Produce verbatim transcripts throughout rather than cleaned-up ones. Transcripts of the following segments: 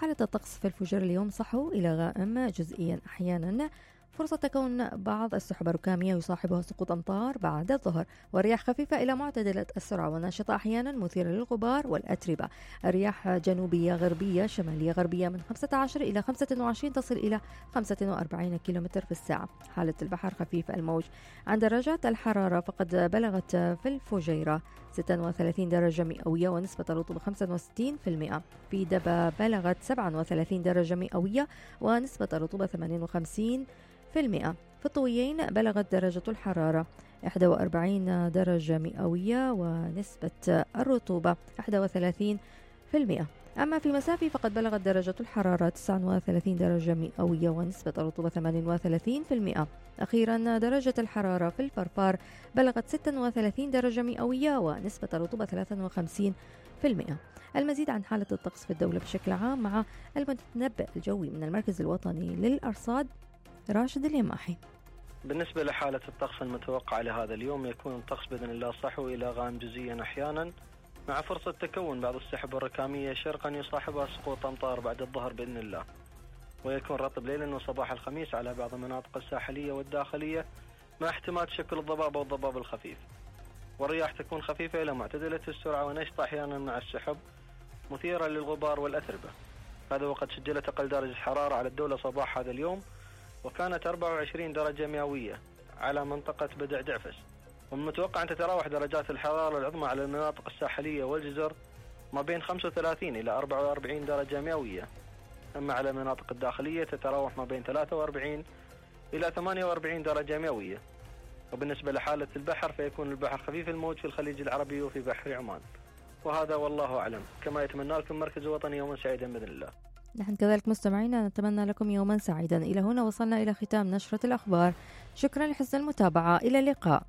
حالة الطقس في الفجر اليوم صحو إلى غائم جزئيا أحيانا، فرصة تكون بعض السحب الركامية يصاحبها سقوط أمطار بعد الظهر، والرياح خفيفة إلى معتدلة السرعة وناشطة أحيانا مثيرة للغبار والأتربة. الرياح جنوبية غربية شمالية غربية من خمسة عشر إلى خمسة وعشرين تصل إلى خمسة وأربعين كيلومتر في الساعة. حالة البحر خفيف الموج. عند درجات الحرارة فقد بلغت في الفجيرة ستة وثلاثين درجة مئوية ونسبة الرطوبة خمسة وستين بالمئة. في دبا بلغت سبعة وثلاثين درجة مئوية ونسبة الرطوبة ثمانين وخمسين في المئة. في الطويين بلغت درجة الحرارة واحد وأربعين درجة مئوية ونسبة الرطوبة واحد وثلاثين في المئة. أما في مسافي فقد بلغت درجة الحرارة تسعة وثلاثين درجة مئوية ونسبة الرطوبة ثمانية وثلاثين في المئة. أخيرا درجة الحرارة في الفرفار بلغت ستة وثلاثين درجة مئوية ونسبة الرطوبة ثلاثة وخمسين في المئة. المزيد عن حالة الطقس في الدولة بشكل عام مع المتنبئ الجوي من المركز الوطني للأرصاد راشد اليماحي. بالنسبة لحالة الطقس المتوقعة لهذا اليوم، يكون الطقس بإذن الله صحو إلى غائم جزئيا أحيانا، مع فرصة تكون بعض السحب الركامية شرقا يصاحبها سقوط أمطار بعد الظهر بإذن الله، ويكون رطب ليلا وصباح الخميس على بعض المناطق الساحلية والداخلية مع احتمال تشكل الضباب أو الضباب الخفيف. والرياح تكون خفيفة إلى معتدلة السرعة ونشطة أحيانا مع السحب مثيرة للغبار والأتربة. هذا وقد سجلت أقل درجة حرارة على الدولة صباح هذا اليوم، وكانت أربعة وعشرين درجة مئوية على منطقة بدع دعفس. ومن المتوقع أن تتراوح درجات الحرارة العظمى على المناطق الساحلية والجزر ما بين خمسة وثلاثين إلى أربعة وأربعين درجة مئوية، أما على المناطق الداخلية تتراوح ما بين ثلاثة وأربعين إلى ثمانية وأربعين درجة مئوية. وبالنسبة لحالة البحر فيكون البحر خفيف الموج في الخليج العربي وفي بحر عمان. وهذا والله أعلم، كما يتمنى لكم مركز وطني يوما سعيدا بإذن الله. نحن كذلك مستمعينا نتمنى لكم يوما سعيدا. إلى هنا وصلنا إلى ختام نشرة الأخبار. شكرا لحسن المتابعة، إلى اللقاء.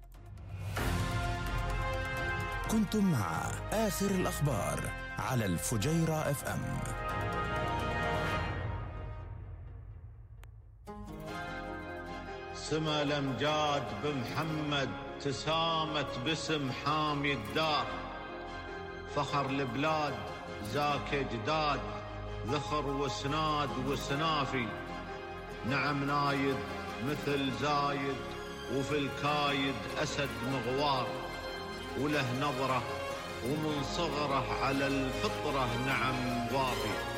كنتم مع آخر الأخبار على الفجيرة اف ام. سما الأمجاد بمحمد تسامت باسم حامي الدار، فخر البلاد زاك جداد، ذخر وسناد وسنافي، نعم نايد مثل زايد، وفي الكايد أسد مغوار، وله نظرة ومن صغره على الفطرة نعم واطي.